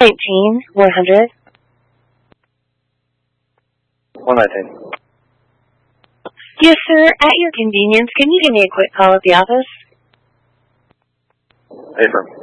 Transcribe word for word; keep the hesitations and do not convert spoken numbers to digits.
nineteen, one hundred. one nineteen. Yes, sir. At your convenience, can you give me a quick call at the office? Affirm.